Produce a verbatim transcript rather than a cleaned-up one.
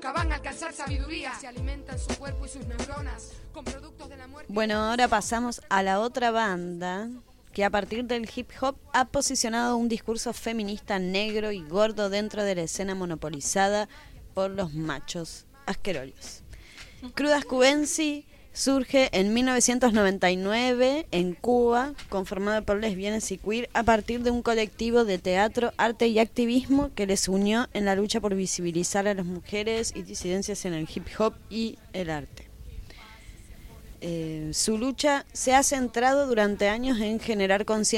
nunca van a alcanzar sabiduría. Se alimentan su cuerpo y sus neuronas con productos de la muerte. Bueno, ahora pasamos a la otra banda que a partir del hip hop ha posicionado un discurso feminista negro y gordo dentro de la escena monopolizada por los machos asquerosos. Crudas Cubensi surge en mil novecientos noventa y nueve en Cuba, conformado por lesbianas y queer a partir de un colectivo de teatro, arte y activismo que les unió en la lucha por visibilizar a las mujeres y disidencias en el hip hop y el arte. Eh, su lucha se ha centrado durante años en generar conciencia